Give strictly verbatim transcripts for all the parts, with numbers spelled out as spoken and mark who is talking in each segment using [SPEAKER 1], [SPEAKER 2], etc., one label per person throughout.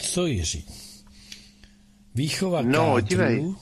[SPEAKER 1] Co, Jiří? Výchova
[SPEAKER 2] no,
[SPEAKER 1] kádrů?
[SPEAKER 2] Dívej.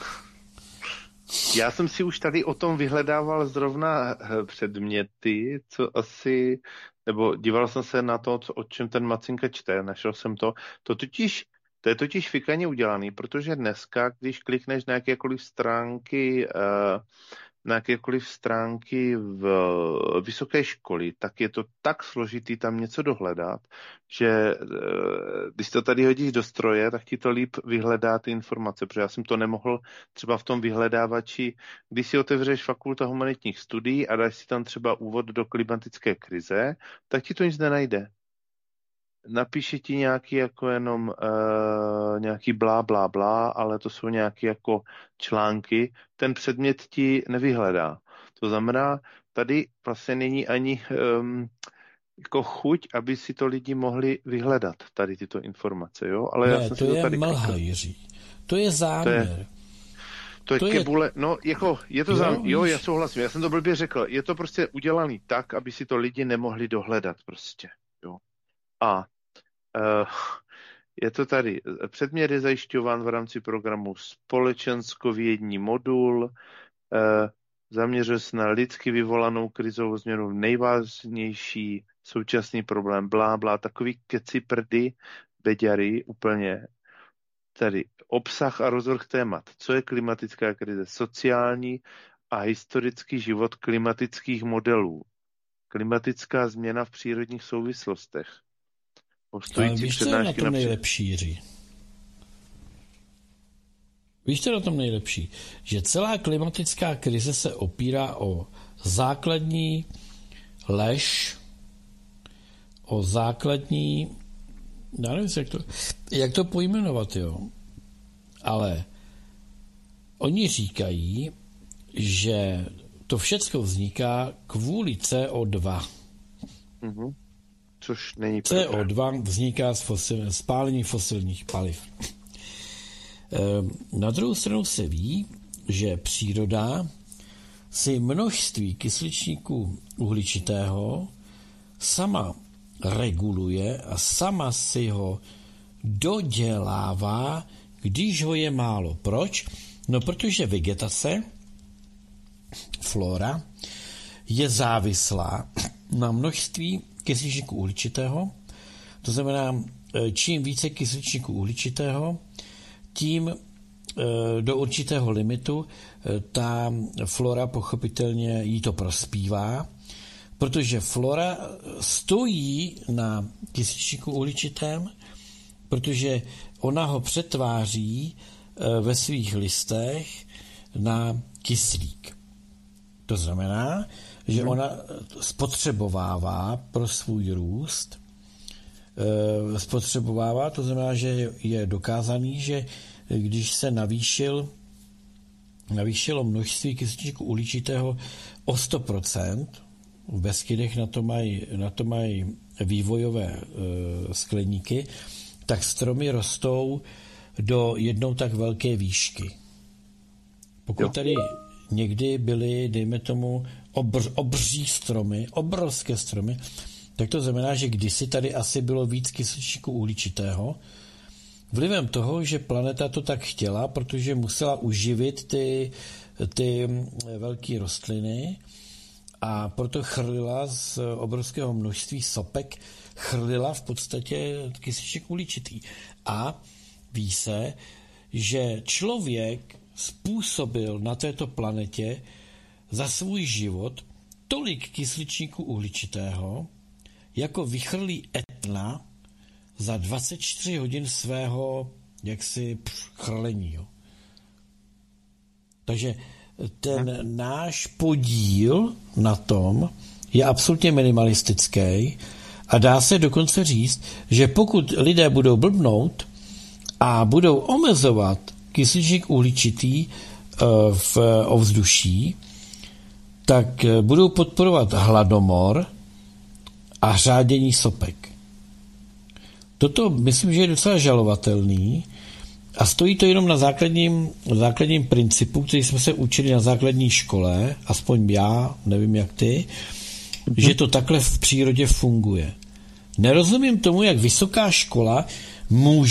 [SPEAKER 2] Já jsem si už tady o tom vyhledával zrovna předměty, co asi, nebo díval jsem se na to, co, o čem ten Macinka čte, našel jsem to. To totiž, to je totiž fikaně udělaný, protože dneska, když klikneš na jakékoliv stránky, na jakékoliv stránky v vysoké školy, tak je to tak složitý tam něco dohledat, že když to tady hodíš do stroje, tak ti to líp vyhledá ty informace, protože já jsem to nemohl třeba v tom vyhledávači, když si otevřeš Fakulta humanitních studií a dáš si tam třeba úvod do klimatické krize, tak ti to nic nenajde. Napíše ti nějaký jako jenom uh, nějaký blá, blá, blá, ale to jsou nějaké jako články. Ten předmět ti nevyhledá. To znamená, tady vlastně není ani um, jako chuť, aby si to lidi mohli vyhledat, tady tyto informace, jo? Ale
[SPEAKER 1] ne,
[SPEAKER 2] já jsem
[SPEAKER 1] to
[SPEAKER 2] si to
[SPEAKER 1] je
[SPEAKER 2] tady
[SPEAKER 1] mlha, Jiří. To je záměr.
[SPEAKER 2] To je, to je
[SPEAKER 1] to
[SPEAKER 2] kebule, je... no jako, je to
[SPEAKER 1] jo,
[SPEAKER 2] záměr, jo, já souhlasím, já jsem to blbě řekl, je to prostě udělaný tak, aby si to lidi nemohli dohledat prostě, jo. A Uh, je to tady. Předmět je zajišťován v rámci programu společenskovědní modul, uh, zaměřuje se na lidsky vyvolanou krizovou změnu, nejvážnější současný problém, blá, blá, takový keci prdy, beďary, úplně. Tady obsah a rozvrh témat. Co je klimatická krize? Sociální a historický život klimatických modelů. Klimatická změna v přírodních souvislostech.
[SPEAKER 1] Ale víš, co je na tom nejlepší, Jiří? Víš, co je na tom nejlepší? Že celá klimatická krize se opírá o základní lež, o základní, já nevím, jak to, jak to pojmenovat, jo. Ale oni říkají, že to všecko vzniká kvůli C O dva.
[SPEAKER 2] Mhm. Což není
[SPEAKER 1] C O dva vzniká z fosil, spálení fosilních paliv. Na druhou stranu se ví, že příroda si množství kysličníku uhličitého sama reguluje a sama si ho dodělává, když ho je málo. Proč? No, protože vegetace, flora, je závislá na množství kysličníku uhličitého. To znamená, čím více kysličníku uhličitého, tím do určitého limitu ta flora pochopitelně jí to prospívá, protože flora stojí na kysličníku uhličitém, protože ona ho přetváří ve svých listech na kyslík. To znamená, že ona spotřebovává pro svůj růst, e, spotřebovává, to znamená, že je dokázaný, že když se navýšil, navýšilo množství kysličníku uhličitého o sto procent, v Beskydech na to mají, na to mají vývojové e, skleníky, tak stromy rostou do jednou tak velké výšky. Pokud tady někdy byly, dejme tomu, obr, obří stromy, obrovské stromy, tak to znamená, že kdysi tady asi bylo víc kysličníku uhličitého, vlivem toho, že planeta to tak chtěla, protože musela uživit ty, ty velké rostliny a proto chrlila z obrovského množství sopek, chrlila v podstatě kysličník uhličitý. A ví se, že člověk způsobil na této planetě za svůj život tolik kysličníku uhličitého, jako vychrlí Etna za dvacet čtyři hodin svého jaksi chrlení. Jo. Takže ten náš podíl na tom je absolutně minimalistický a dá se dokonce říct, že pokud lidé budou blbnout a budou omezovat kysličník uhličitý v ovzduší, tak budou podporovat hladomor a řádění sopek. Toto myslím, že je docela žalovatelný a stojí to jenom na základním, základním principu, který jsme se učili na základní škole, aspoň já, nevím jak ty, mm-hmm. že to takhle v přírodě funguje. Nerozumím tomu, jak vysoká škola může